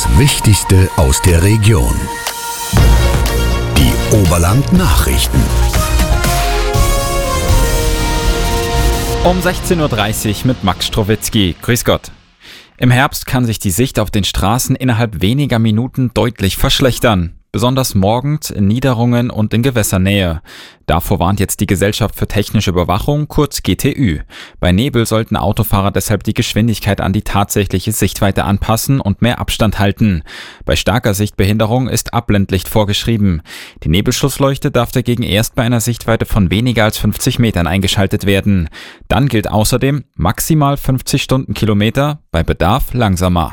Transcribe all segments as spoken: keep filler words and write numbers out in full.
Wichtigste aus der Region. Die Oberland-Nachrichten. Um sechzehn Uhr dreißig mit Max Strowitzki. Grüß Gott. Im Herbst kann sich die Sicht auf den Straßen innerhalb weniger Minuten deutlich verschlechtern. Besonders morgens in Niederungen und in Gewässernähe. Davor warnt jetzt die Gesellschaft für technische Überwachung, kurz G T Ü. Bei Nebel sollten Autofahrer deshalb die Geschwindigkeit an die tatsächliche Sichtweite anpassen und mehr Abstand halten. Bei starker Sichtbehinderung ist Abblendlicht vorgeschrieben. Die Nebelschussleuchte darf dagegen erst bei einer Sichtweite von weniger als fünfzig Metern eingeschaltet werden. Dann gilt außerdem maximal fünfzig Stundenkilometer, bei Bedarf langsamer.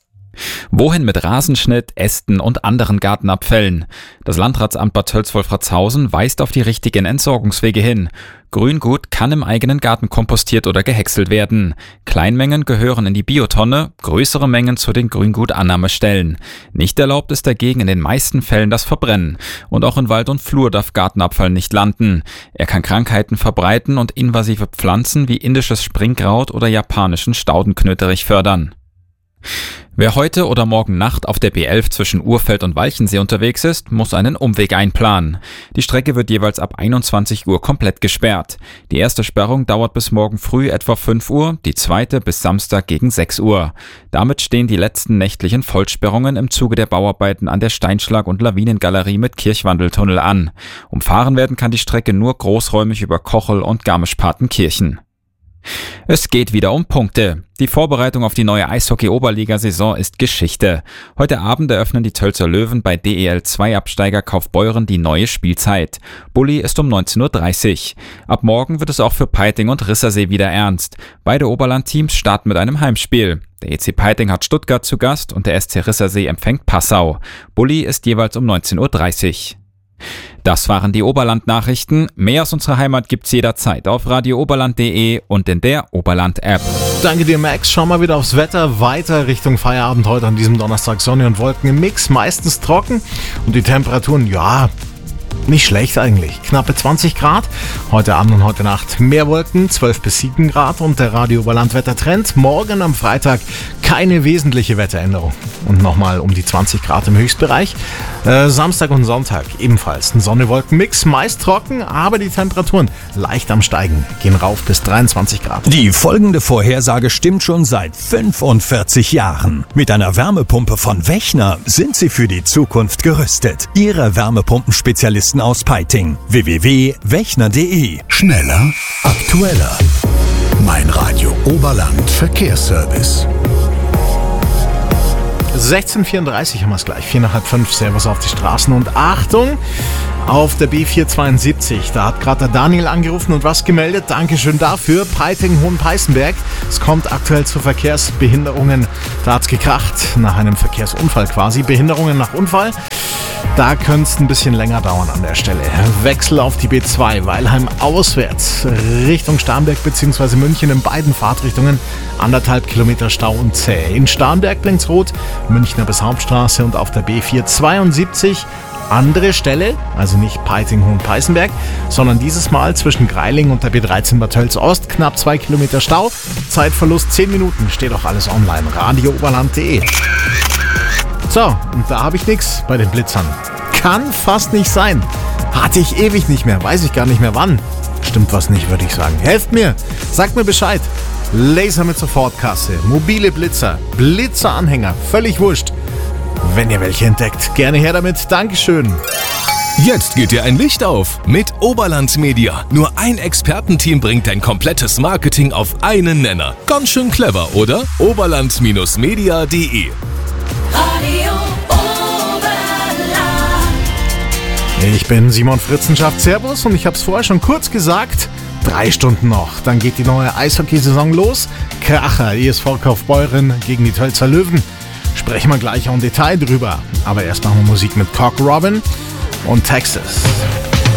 Wohin mit Rasenschnitt, Ästen und anderen Gartenabfällen? Das Landratsamt Bad Tölz-Wolfratshausen weist auf die richtigen Entsorgungswege hin. Grüngut kann im eigenen Garten kompostiert oder gehäckselt werden. Kleinmengen gehören in die Biotonne, größere Mengen zu den Grüngutannahmestellen. Nicht erlaubt ist dagegen in den meisten Fällen das Verbrennen. Und auch in Wald und Flur darf Gartenabfall nicht landen. Er kann Krankheiten verbreiten und invasive Pflanzen wie indisches Springkraut oder japanischen Staudenknöterich fördern. Wer heute oder morgen Nacht auf der B elf zwischen Urfeld und Walchensee unterwegs ist, muss einen Umweg einplanen. Die Strecke wird jeweils ab einundzwanzig Uhr komplett gesperrt. Die erste Sperrung dauert bis morgen früh etwa fünf Uhr, die zweite bis Samstag gegen sechs Uhr. Damit stehen die letzten nächtlichen Vollsperrungen im Zuge der Bauarbeiten an der Steinschlag- und Lawinengalerie mit Kirchwandeltunnel an. Umfahren werden kann die Strecke nur großräumig über Kochel und Garmisch-Partenkirchen. Es geht wieder um Punkte. Die Vorbereitung auf die neue Eishockey-Oberliga-Saison ist Geschichte. Heute Abend eröffnen die Tölzer Löwen bei D E L zwei Absteiger Kaufbeuren die neue Spielzeit. Bulli ist um neunzehn Uhr dreißig. Ab morgen wird es auch für Peiting und Rissersee wieder ernst. Beide Oberland-Teams starten mit einem Heimspiel. Der E C Peiting hat Stuttgart zu Gast und der S C Rissersee empfängt Passau. Bulli ist jeweils um neunzehn Uhr dreißig. Das waren die Oberland-Nachrichten. Mehr aus unserer Heimat gibt's jederzeit auf radio oberland punkt de und in der Oberland-App. Danke dir, Max. Schau mal wieder aufs Wetter. Weiter Richtung Feierabend heute an diesem Donnerstag. Sonne und Wolken im Mix, meistens trocken. Und die Temperaturen, ja, nicht schlecht eigentlich. Knappe zwanzig Grad. Heute Abend und heute Nacht mehr Wolken, zwölf bis sieben Grad. Und der Radio Oberland Wettertrend. Morgen am Freitag keine wesentliche Wetteränderung. Und nochmal um die zwanzig Grad im Höchstbereich. Äh, Samstag und Sonntag ebenfalls ein Sonne-Wolken-Mix. Meist trocken, aber die Temperaturen leicht am Steigen. Gehen rauf bis dreiundzwanzig Grad. Die folgende Vorhersage stimmt schon seit fünfundvierzig Jahren. Mit einer Wärmepumpe von Wechner sind Sie für die Zukunft gerüstet. Ihre Wärmepumpenspezialisten aus Peiting. w w w punkt wechner punkt de. Schneller, aktueller. Mein Radio Oberland Verkehrsservice. sechzehn Uhr vierunddreißig haben wir es gleich. vier nach halb fünf. Servus auf die Straßen. Und Achtung, auf der B vierhundertzweiundsiebzig. Da hat gerade der Daniel angerufen und was gemeldet. Dankeschön dafür. Peiting-Hohenpeißenberg. Es kommt aktuell zu Verkehrsbehinderungen. Da hat es gekracht. Nach einem Verkehrsunfall quasi. Behinderungen nach Unfall. Da könnte es ein bisschen länger dauern an der Stelle. Wechsel auf die B zwei, Weilheim auswärts, Richtung Starnberg bzw. München in beiden Fahrtrichtungen. Anderthalb Kilometer Stau und zäh. In Starnberg blinkt's rot, Münchner bis Hauptstraße und auf der B vierhundertzweiundsiebzig andere Stelle, also nicht Peiting-Hohenpeißenberg, sondern dieses Mal zwischen Greiling und der B dreizehn Bad Tölz Ost, knapp zwei Kilometer Stau. Zeitverlust zehn Minuten, steht auch alles online. radio oberland punkt de. So, und da habe ich nichts bei den Blitzern. Kann fast nicht sein. Hatte ich ewig nicht mehr, weiß ich gar nicht mehr wann. Stimmt was nicht, würde ich sagen. Helft mir, sagt mir Bescheid. Laser mit Sofortkasse, mobile Blitzer, Blitzeranhänger, völlig wurscht. Wenn ihr welche entdeckt, gerne her damit. Dankeschön. Jetzt geht dir ein Licht auf mit Oberland Media. Nur ein Expertenteam bringt dein komplettes Marketing auf einen Nenner. Ganz schön clever, oder? oberland Media punkt de. Radio Oberland. Ich bin Simon Fritzenschaft, Servus, und ich habe es vorher schon kurz gesagt, drei Stunden noch, dann geht die neue Eishockeysaison los. Kracher, E S V Kaufbeuren gegen die Tölzer Löwen. Sprechen wir gleich auch im Detail drüber, aber erst machen wir Musik mit Cock Robin und Texas.